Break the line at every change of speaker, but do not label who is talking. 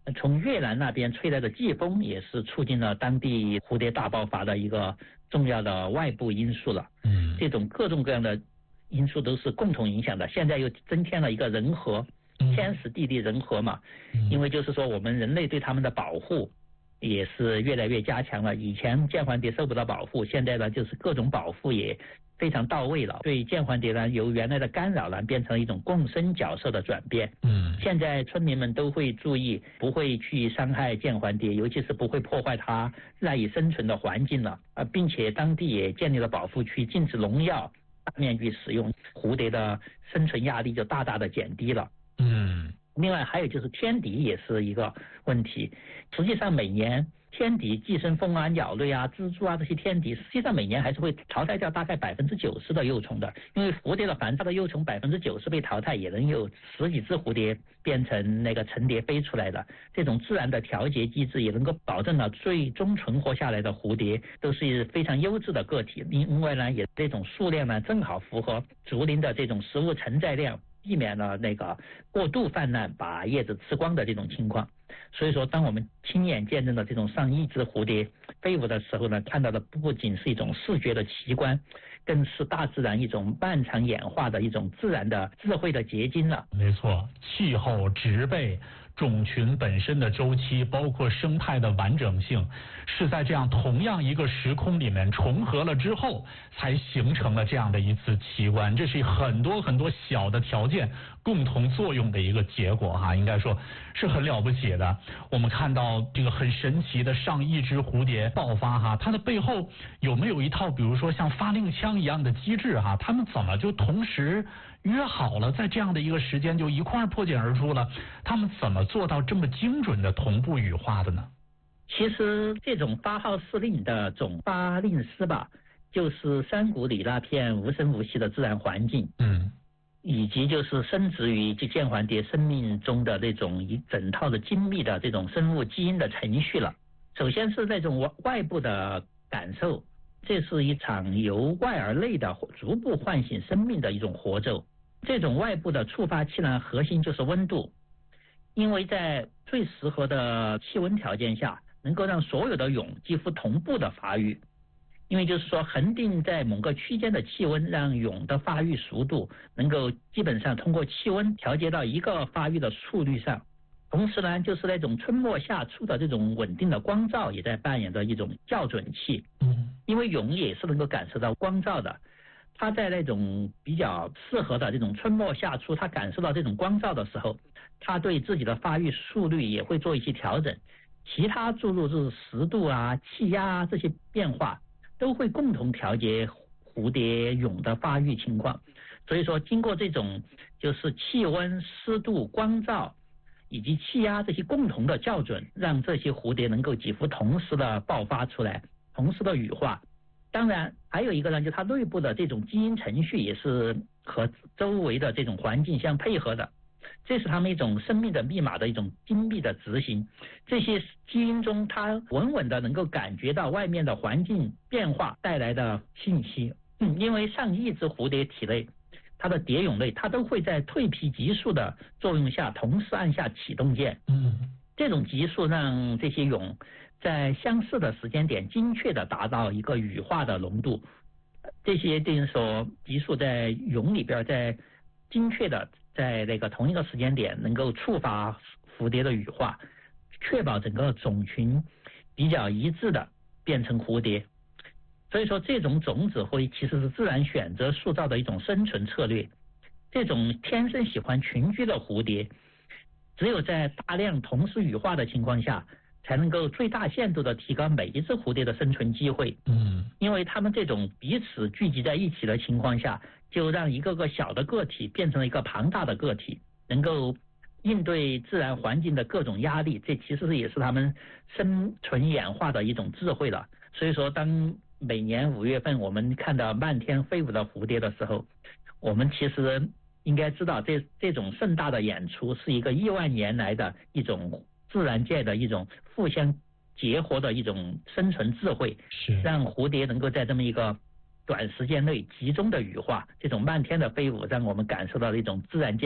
从越南那边吹来的季风也是促进了当地蝴蝶大爆发的一个重要的外部因素了。这种各种各样的因素都是共同影响的。现在又增添了一个人和，天时地利人和嘛。因为就是说我们人类对它们的保护也是越来越加强了。以前剑环蝶受不到保护，现在呢就是各种保护也非常到位了。对剑环蝶呢，由原来的干扰呢变成一种共生角色的转变。现在村民们都会注意，不会去伤害剑环蝶，尤其是不会破坏它赖以生存的环境了。并且当地也建立了保护区，禁止农药大面积使用，蝴蝶的生存压力就大大的减低了。另外还有就是天敌也是一个问题。实际上每年天敌寄生蜂啊、鸟类啊、蜘蛛啊这些天敌，实际上每年还是会淘汰掉大概90%的幼虫的。因为蝴蝶的繁殖的幼虫90%被淘汰，也能有10几只蝴蝶变成那个成蝶飞出来的。这种自然的调节机制也能够保证了最终存活下来的蝴蝶都是非常优质的个体。另外呢，也这种数量呢正好符合竹林的这种食物承载量，避免了那个过度泛滥把叶子吃光的这种情况。所以说当我们亲眼见证了这种上亿只蝴蝶飞舞的时候呢，看到的不仅是一种视觉的奇观，更是大自然一种漫长演化的一种自然的智慧的结晶了。
没错，气候、植被、种群本身的周期，包括生态的完整性，是在这样同样一个时空里面重合了之后，才形成了这样的一次奇观。这是很多很多小的条件共同作用的一个结果哈，应该说是很了不起的。我们看到这个很神奇的上亿只蝴蝶爆发哈，它的背后有没有一套比如说像发令枪一样的机制哈？它们怎么就同时约好了在这样的一个时间就一块破茧而出了？他们怎么做到这么精准的同步羽化的呢？
其实这种发号施令的总发令师吧，就是山谷里那片无声无息的自然环境，以及就是生殖于这剑环蝶生命中的这种一整套的精密的这种生物基因的程序了。首先是这种外部的感受，这是一场由外而内的逐步唤醒生命的一种活奏。这种外部的触发器呢，核心就是温度，因为在最适合的气温条件下，能够让所有的蛹几乎同步的发育。因为就是说恒定在某个区间的气温，让蛹的发育速度能够基本上通过气温调节到一个发育的速率上。同时呢，就是那种春末夏初的这种稳定的光照也在扮演着一种校准器。因为蛹也是能够感受到光照的，它在那种比较适合的这种春末夏初，它感受到这种光照的时候，它对自己的发育速率也会做一些调整。其他注入就是湿度啊、气压啊这些变化，都会共同调节蝴蝶蛹的发育情况。所以说经过这种就是气温、湿度、光照以及气压这些共同的校准，让这些蝴蝶能够几乎同时的爆发出来，同时的羽化。当然还有一个呢，就是它内部的这种基因程序也是和周围的这种环境相配合的，这是它们一种生命的密码的一种精密的执行。这些基因中它稳稳的能够感觉到外面的环境变化带来的信息。因为上亿只蝴蝶体内它的蝶蛹类，它都会在蜕皮激素的作用下同时按下启动键。这种激素让这些蛹在相似的时间点精确的达到一个羽化的浓度。这些等于说激素在蛹里边在精确的在那个同一个时间点能够触发蝴蝶的羽化，确保整个种群比较一致的变成蝴蝶。所以说这种种子会其实是自然选择塑造的一种生存策略。这种天生喜欢群居的蝴蝶，只有在大量同时羽化的情况下，才能够最大限度的提高每一只蝴蝶的生存机会。因为它们这种彼此聚集在一起的情况下，就让一个个小的个体变成了一个庞大的个体，能够应对自然环境的各种压力。这其实也是它们生存演化的一种智慧了。所以说当每年5月份我们看到漫天飞舞的蝴蝶的时候，我们其实应该知道这种盛大的演出是一个亿万年来的一种自然界的一种互相结合的一种生存智慧，让蝴蝶能够在这么一个短时间内集中的羽化。这种漫天的飞舞让我们感受到了一种自然界